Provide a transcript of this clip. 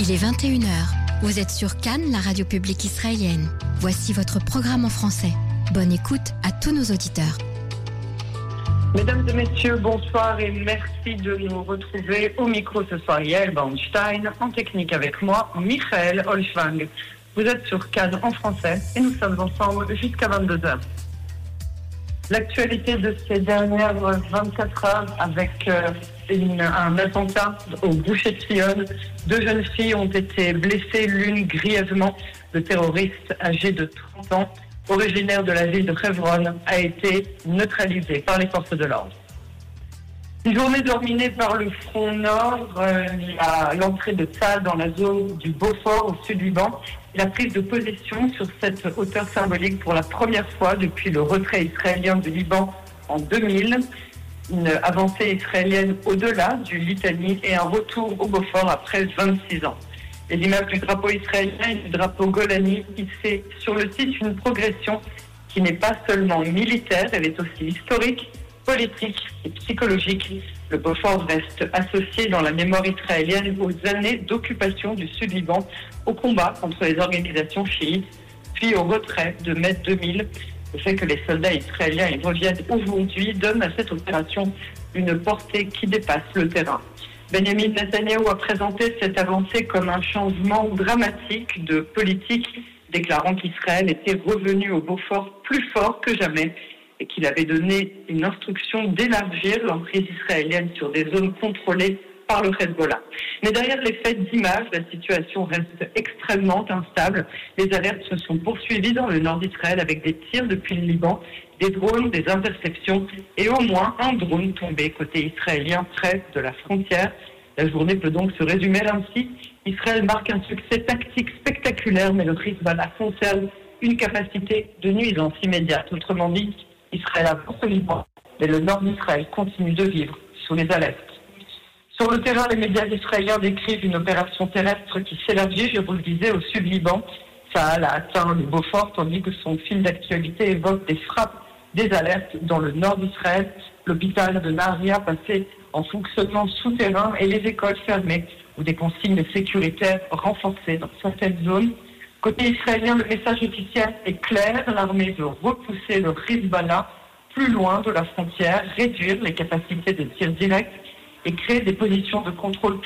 Il est 21 h. Vous êtes sur Cannes, la radio publique israélienne. Voici votre programme en français. Bonne écoute à tous nos auditeurs. Mesdames et messieurs, bonsoir et merci de nous retrouver au micro ce soir. Yael Baumstein, en technique avec moi, Michael Olschwang. Vous êtes sur Cannes en français et nous sommes ensemble jusqu'à 22 h. L'actualité de ces dernières 24 heures avec un attentat au boucher de Sion. 2 jeunes filles ont été blessées, l'une grièvement. Le terroriste âgé de 30 ans, originaire de la ville de Hebron, a été neutralisé par les forces de l'ordre. Une journée dominée par le front nord, l'entrée de Tzahal dans la zone du Beaufort au sud du Liban, la prise de possession sur cette hauteur symbolique pour la première fois depuis le retrait israélien du Liban en 2000, une avancée israélienne au-delà du Litanie et un retour au Beaufort après 26 ans. Les images du drapeau israélien et du drapeau Golani hissés sur le site, une progression qui n'est pas seulement militaire, elle est aussi historique, politique et psychologique. Le Beaufort reste associé dans la mémoire israélienne aux années d'occupation du Sud-Liban, au combat contre les organisations chiites, puis au retrait de mai 2000. Le fait que les soldats israéliens y reviennent aujourd'hui donne à cette opération une portée qui dépasse le terrain. Benjamin Netanyahou a présenté cette avancée comme un changement dramatique de politique, déclarant qu'Israël était revenu au Beaufort plus fort que jamais et qu'il avait donné une instruction d'élargir l'emprise israélienne sur des zones contrôlées par le Hezbollah. Mais derrière les faits d'images, la situation reste extrêmement instable. Les alertes se sont poursuivies dans le nord d'Israël avec des tirs depuis le Liban, des drones, des interceptions et au moins un drone tombé côté israélien près de la frontière. La journée peut donc se résumer ainsi. Israël marque un succès tactique spectaculaire, mais le Hezbollah conserve une capacité de nuisance immédiate. Autrement dit, Israël avance au Liban, mais le nord d'Israël continue de vivre sous les alertes. Sur le terrain, les médias israéliens décrivent une opération terrestre qui s'élargit, je vous le disais, au sud Liban. Tzahal a atteint le Beaufort, tandis que son fil d'actualité évoque des frappes, des alertes dans le nord d'Israël, l'hôpital de Nahariya passé en fonctionnement souterrain et les écoles fermées, ou des consignes sécuritaires renforcées dans certaines zones. Côté israélien, le message officiel est clair, l'armée veut repousser le Hezbollah plus loin de la frontière, réduire les capacités de tir direct et créer des positions de contrôle